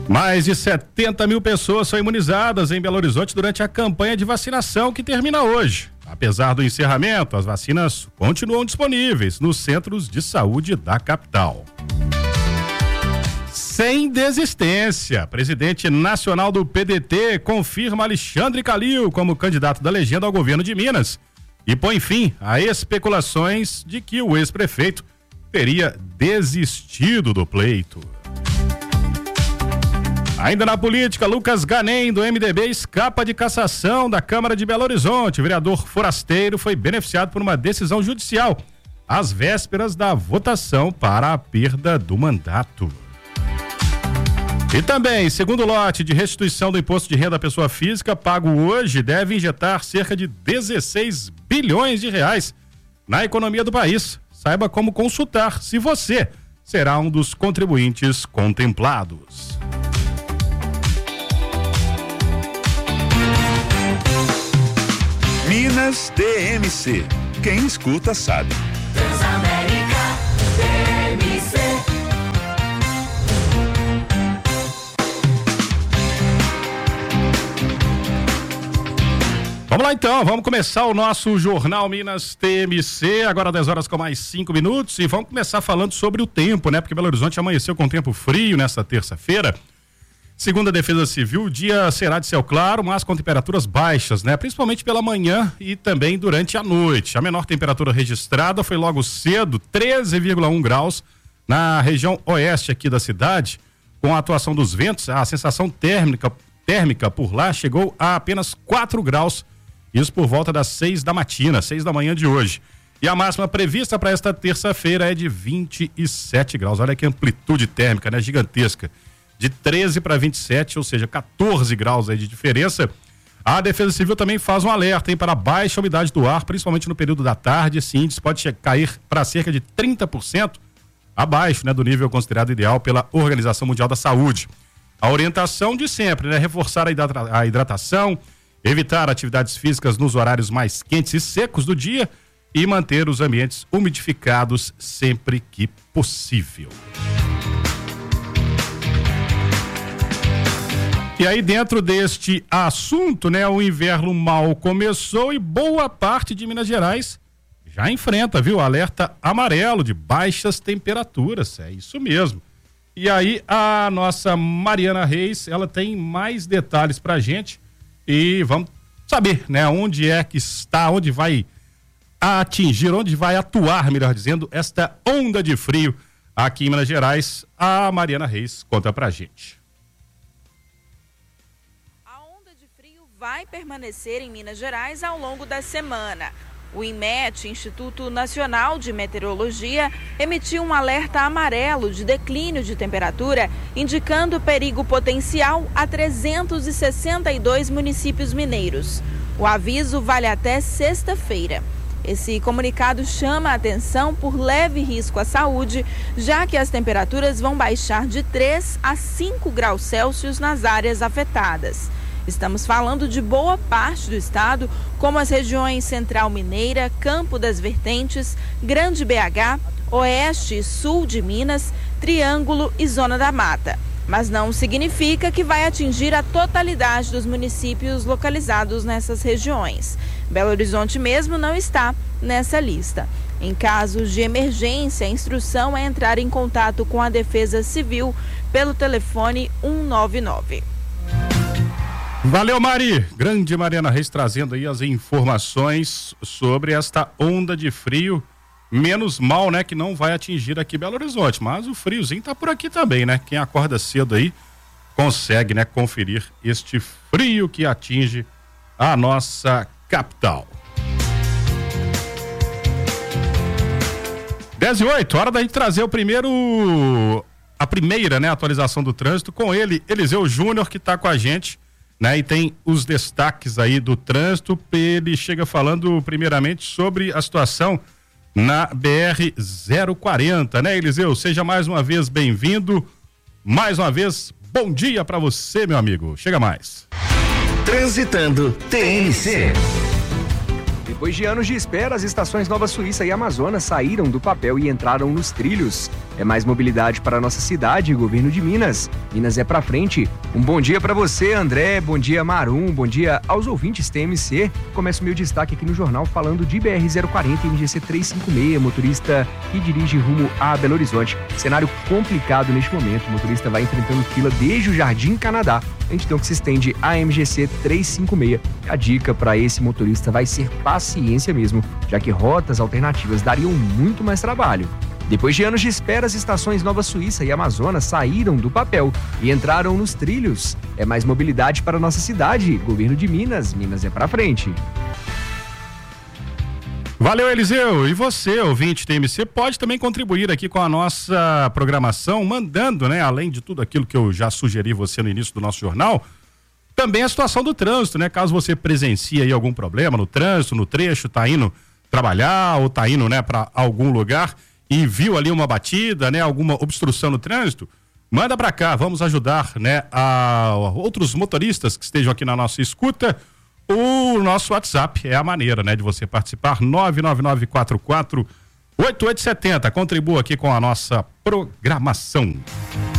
Mais de 70 mil pessoas são imunizadas em Belo Horizonte durante a campanha de vacinação que termina hoje. Apesar do encerramento, as vacinas continuam disponíveis nos centros de saúde da capital. Sem desistência, presidente nacional do PDT confirma Alexandre Calil como candidato da legenda ao governo de Minas e põe fim a especulações de que o ex-prefeito teria desistido do pleito. Ainda na política, Lucas Ganem, do MDB, escapa de cassação da Câmara de Belo Horizonte. O vereador forasteiro foi beneficiado por uma decisão judicial às vésperas da votação para a perda do mandato. E também, segundo lote de restituição do imposto de renda à pessoa física, pago hoje, deve injetar cerca de 16 bilhões de reais na economia do país. Saiba como consultar se você será um dos contribuintes contemplados. Minas DMC. Quem escuta sabe. Transamérica DMC. Vamos lá então, vamos começar o nosso Jornal Minas TMC, agora 10 horas com mais 5 minutos e vamos começar falando sobre o tempo, né? Porque Belo Horizonte amanheceu com tempo frio nesta terça-feira. Segundo a Defesa Civil, o dia será de céu claro, mas com temperaturas baixas, né? Principalmente pela manhã e também durante a noite. A menor temperatura registrada foi logo cedo, 13,1 graus, na região oeste aqui da cidade. Com a atuação dos ventos, a sensação térmica por lá chegou a apenas 4 graus, isso por volta das 6 da matina, 6 da manhã de hoje. E a máxima prevista para esta terça-feira é de 27 graus. Olha que amplitude térmica, né? Gigantesca. De 13 para 27, ou seja, 14 graus aí de diferença. A Defesa Civil também faz um alerta, hein, para a baixa umidade do ar, principalmente no período da tarde. Esse índice pode cair para cerca de 30% abaixo, né, do nível considerado ideal pela Organização Mundial da Saúde. A orientação de sempre, né, reforçar a hidratação, evitar atividades físicas nos horários mais quentes e secos do dia e manter os ambientes umidificados sempre que possível. E aí, dentro deste assunto, né, o inverno mal começou e boa parte de Minas Gerais já enfrenta, viu? Alerta amarelo de baixas temperaturas, é isso mesmo. E aí, a nossa Mariana Reis, ela tem mais detalhes pra gente e vamos saber, né, onde é que está, onde vai atingir, onde vai atuar, melhor dizendo, esta onda de frio aqui em Minas Gerais. A Mariana Reis conta pra gente. Vai permanecer em Minas Gerais ao longo da semana. O INMET, Instituto Nacional de Meteorologia, emitiu um alerta amarelo de declínio de temperatura, indicando perigo potencial a 362 municípios mineiros. O aviso vale até sexta-feira. Esse comunicado chama a atenção por leve risco à saúde, já que as temperaturas vão baixar de 3 a 5 graus Celsius nas áreas afetadas. Estamos falando de boa parte do estado, como as regiões Central Mineira, Campo das Vertentes, Grande BH, Oeste e Sul de Minas, Triângulo e Zona da Mata. Mas não significa que vai atingir a totalidade dos municípios localizados nessas regiões. Belo Horizonte mesmo não está nessa lista. Em casos de emergência, a instrução é entrar em contato com a Defesa Civil pelo telefone 199. Valeu, Mari. Grande Mariana Reis trazendo aí as informações sobre esta onda de frio. Menos mal, né, que não vai atingir aqui Belo Horizonte, mas o friozinho tá por aqui também, né? Quem acorda cedo aí consegue, né, conferir este frio que atinge a nossa capital. 10h08, hora da gente trazer a primeira, né, atualização do trânsito com ele, Eliseu Júnior, que tá com a gente, né, e tem os destaques aí do trânsito. Ele chega falando primeiramente sobre a situação na BR-040, né, Eliseu? Seja mais uma vez bem-vindo. Mais uma vez, bom dia para você, meu amigo. Chega mais. Transitando TMC. Depois de anos de espera, as estações Nova Suíça e Amazonas saíram do papel e entraram nos trilhos. É mais mobilidade para a nossa cidade, governo de Minas. Minas é pra frente. Um bom dia para você, André. Bom dia, Marum. Bom dia aos ouvintes TMC. Começo o meu destaque aqui no jornal falando de BR-040 MGC 356, motorista que dirige rumo a Belo Horizonte. Cenário complicado neste momento. O motorista vai enfrentando fila desde o Jardim Canadá. A gente então que se estende a MGC 356. A dica para esse motorista vai ser paciência mesmo, já que rotas alternativas dariam muito mais trabalho. Depois de anos de espera, as estações Nova Suíça e Amazonas saíram do papel e entraram nos trilhos. É mais mobilidade para a nossa cidade. Governo de Minas, Minas é pra frente. Valeu, Eliseu. E você, ouvinte TMC, pode também contribuir aqui com a nossa programação, mandando, né, além de tudo aquilo que eu já sugeri você no início do nosso jornal, também a situação do trânsito, né? Caso você presencie aí algum problema no trânsito, no trecho, tá indo trabalhar ou tá indo, né, para algum lugar e viu ali uma batida, né, alguma obstrução no trânsito, manda para cá, vamos ajudar, né, a outros motoristas que estejam aqui na nossa escuta. O nosso WhatsApp é a maneira, né, de você participar, 999448870. Contribua aqui com a nossa programação.